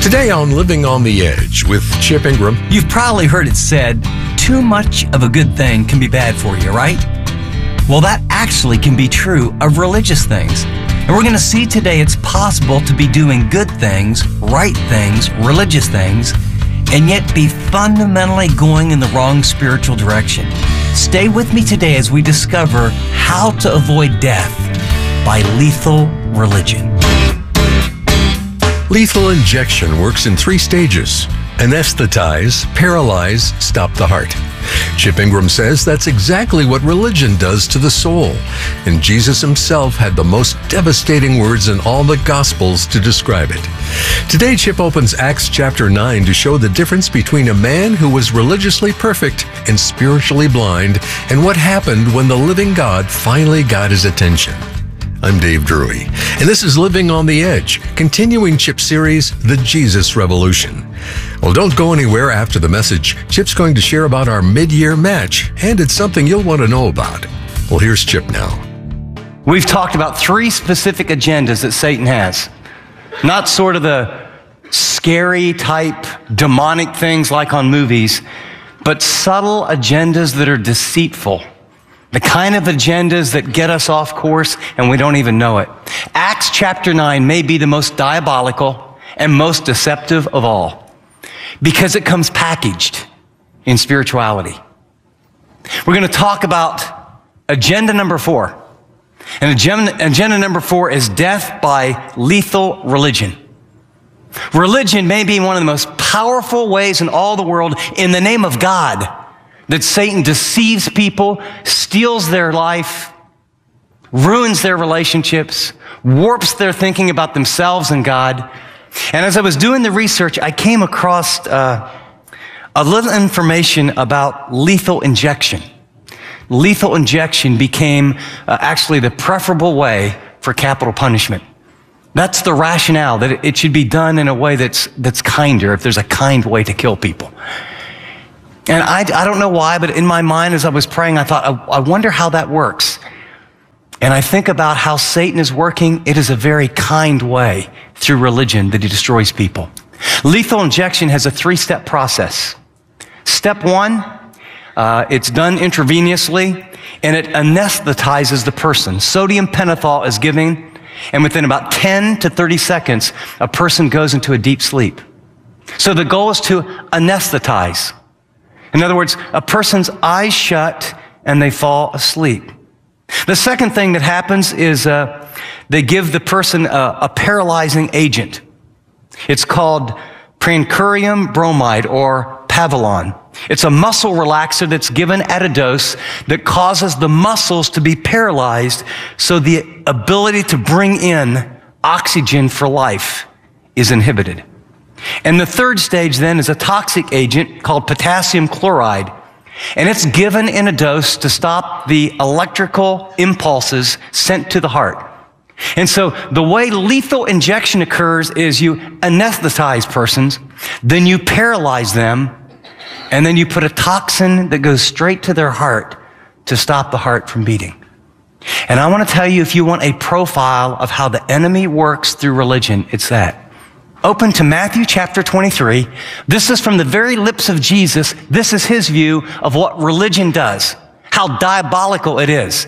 Today on Living on the Edge with Chip Ingram. You've probably heard it said, too much of a good thing can be bad for you, right? Well, that actually can be true of religious things. And we're going to see today it's possible to be doing good things, right things, religious things, and yet be fundamentally going in the wrong spiritual direction. Stay with me today as we discover how to avoid death by lethal religion. Lethal injection works in 3 stages: anesthetize, paralyze, stop the heart. Chip Ingram says that's exactly what religion does to the soul. And Jesus himself had the most devastating words in all the Gospels to describe it. Today, Chip opens Acts chapter 9 to show the difference between a man who was religiously perfect and spiritually blind, and what happened when the living God finally got his attention. I'm Dave Drury, and this is Living on the Edge, continuing Chip's series, The Jesus Revolution. Well, don't go anywhere after the message. Chip's going to share about our mid-year match, and it's something you'll want to know about. Well, here's Chip now. We've talked about 3 specific agendas that Satan has. Not sort of the scary type, demonic things like on movies, but subtle agendas that are deceitful. The kind of agendas that get us off course and we don't even know it. Acts chapter 9 may be the most diabolical and most deceptive of all because it comes packaged in spirituality. We're going to talk about agenda number 4. And agenda number 4 is death by lethal religion. Religion may be one of the most powerful ways in all the world in the name of God that Satan deceives people, steals their life, ruins their relationships, warps their thinking about themselves and God. And as I was doing the research, I came across a little information about lethal injection. Lethal injection became actually the preferable way for capital punishment. That's the rationale, that it should be done in a way that's kinder, if there's a kind way to kill people. And I don't know why, but in my mind as I was praying, I thought, I wonder how that works. And I think about how Satan is working. It is a very kind way through religion that he destroys people. Lethal injection has a 3-step process. Step 1, it's done intravenously, and it anesthetizes the person. Sodium pentothal is given, and within about 10 to 30 seconds, a person goes into a deep sleep. So the goal is to anesthetize. In other words, a person's eyes shut and they fall asleep. The second thing that happens is they give the person a paralyzing agent. It's called prancurium bromide or Pavilon. It's a muscle relaxer that's given at a dose that causes the muscles to be paralyzed, so the ability to bring in oxygen for life is inhibited. And the third stage then is a toxic agent called potassium chloride. And it's given in a dose to stop the electrical impulses sent to the heart. And so the way lethal injection occurs is you anesthetize persons, then you paralyze them, and then you put a toxin that goes straight to their heart to stop the heart from beating. And I want to tell you, if you want a profile of how the enemy works through religion, it's that. Open to Matthew chapter 23. This is from the very lips of Jesus. This is his view of what religion does, how diabolical it is.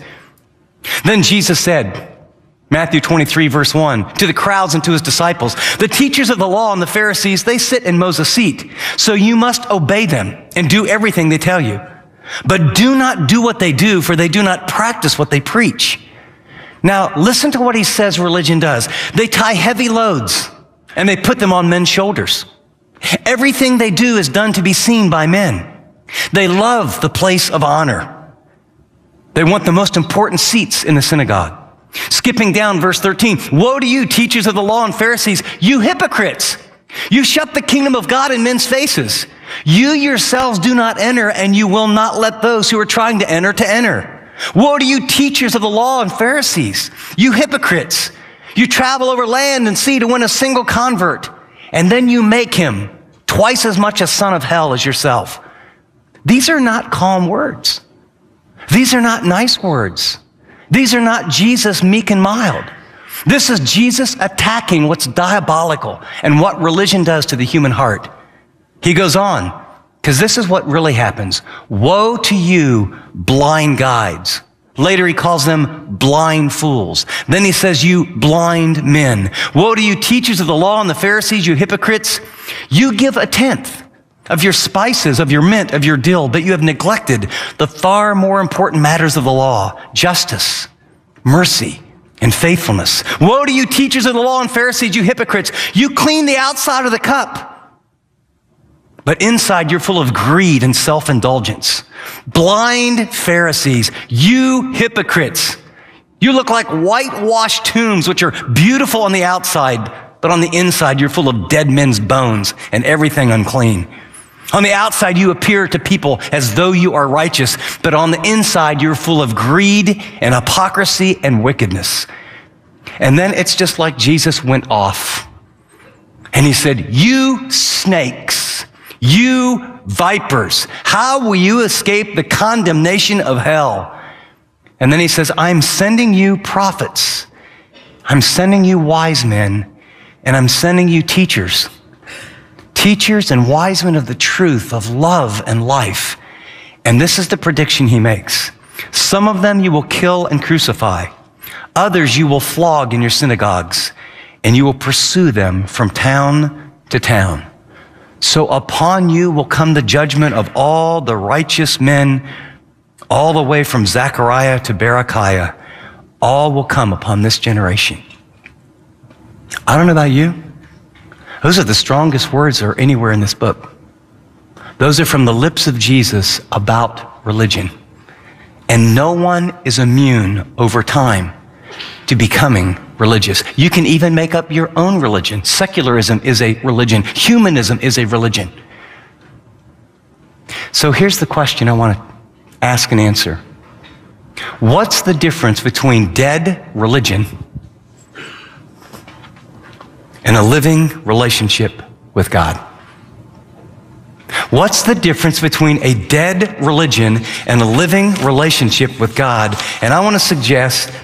Then Jesus said, Matthew 23 verse 1, to the crowds and to his disciples, the teachers of the law and the Pharisees, they sit in Moses' seat. So you must obey them and do everything they tell you. But do not do what they do, for they do not practice what they preach. Now, listen to what he says religion does. They tie heavy loads and they put them on men's shoulders. Everything they do is done to be seen by men. They love the place of honor. They want the most important seats in the synagogue. Skipping down verse 13, woe to you, teachers of the law and Pharisees, you hypocrites! You shut the kingdom of God in men's faces. You yourselves do not enter, and you will not let those who are trying to enter. Woe to you, teachers of the law and Pharisees, you hypocrites! You travel over land and sea to win a single convert, and then you make him twice as much a son of hell as yourself. These are not calm words. These are not nice words. These are not Jesus meek and mild. This is Jesus attacking what's diabolical and what religion does to the human heart. He goes on, because this is what really happens. Woe to you, blind guides. Later he calls them blind fools. Then he says, you blind men. Woe to you, teachers of the law and the Pharisees, you hypocrites. You give a tenth of your spices, of your mint, of your dill, but you have neglected the far more important matters of the law, justice, mercy, and faithfulness. Woe to you, teachers of the law and Pharisees, you hypocrites. You clean the outside of the cup, but inside you're full of greed and self-indulgence. Blind Pharisees, you hypocrites. You look like whitewashed tombs, which are beautiful on the outside, but on the inside you're full of dead men's bones and everything unclean. On the outside, you appear to people as though you are righteous, but on the inside, you're full of greed and hypocrisy and wickedness. And then it's just like Jesus went off. And he said, you snakes, you vipers, how will you escape the condemnation of hell? And then he says, I'm sending you prophets. I'm sending you wise men, and I'm sending you teachers. Teachers and wise men of the truth, of love and life. And this is the prediction he makes. Some of them you will kill and crucify. Others you will flog in your synagogues, and you will pursue them from town to town. So upon you will come the judgment of all the righteous men, all the way from Zechariah to Berechiah. All will come upon this generation. I don't know about you. Those are the strongest words that are anywhere in this book. Those are from the lips of Jesus about religion. And no one is immune over time to becoming religious. You can even make up your own religion. Secularism is a religion. Humanism is a religion. So here's the question I want to ask and answer. What's the difference between dead religion and a living relationship with God? What's the difference between a dead religion and a living relationship with God? And I want to suggest